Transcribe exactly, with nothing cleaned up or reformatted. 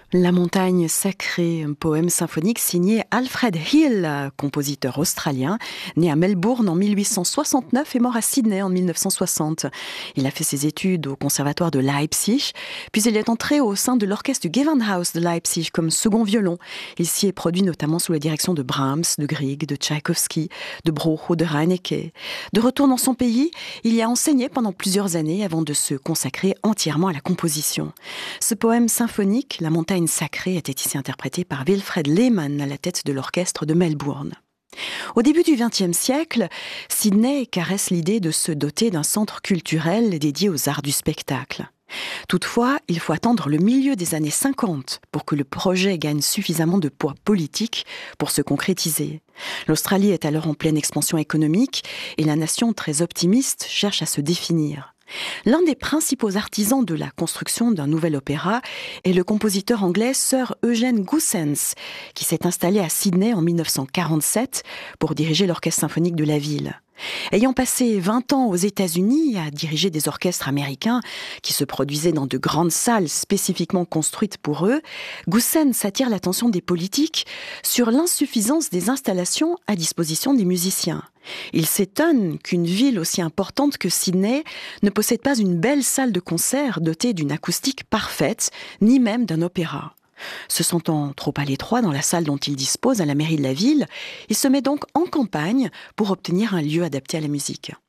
La montagne sacrée, un poème symphonique signé Alfred Hill, compositeur australien, né à Melbourne en mille huit cent soixante-neuf et mort à Sydney en mille neuf cent soixante. Il a fait ses études au conservatoire de Leipzig, puis il est entré au sein de l'orchestre du Gewandhaus de Leipzig comme second violon. Il s'y est produit notamment sous la direction de Brahms, de Grieg, de Tchaïkovski, de Bruch ou de Reinecke. De retour dans son pays, il y a enseigné pendant plusieurs années avant de se consacrer entièrement à la composition. Ce poème symphonique, La montagne sacrée, était ici interprété par Wilfred Lehmann à la tête de l'orchestre de Melbourne. Au début du vingtième siècle, Sydney caresse l'idée de se doter d'un centre culturel dédié aux arts du spectacle. Toutefois, il faut attendre le milieu des années cinquante pour que le projet gagne suffisamment de poids politique pour se concrétiser. L'Australie est alors en pleine expansion économique et la nation, très optimiste, cherche à se définir. L'un des principaux artisans de la construction d'un nouvel opéra est le compositeur anglais Sir Eugene Goossens, qui s'est installé à Sydney en mille neuf cent quarante-sept pour diriger l'orchestre symphonique de la ville. Ayant passé vingt ans aux États-Unis à diriger des orchestres américains qui se produisaient dans de grandes salles spécifiquement construites pour eux, Goossens attire l'attention des politiques sur l'insuffisance des installations à disposition des musiciens. Il s'étonne qu'une ville aussi importante que Sydney ne possède pas une belle salle de concert dotée d'une acoustique parfaite, ni même d'un opéra. Se sentant trop à l'étroit dans la salle dont il dispose à la mairie de la ville, il se met donc en campagne pour obtenir un lieu adapté à la musique.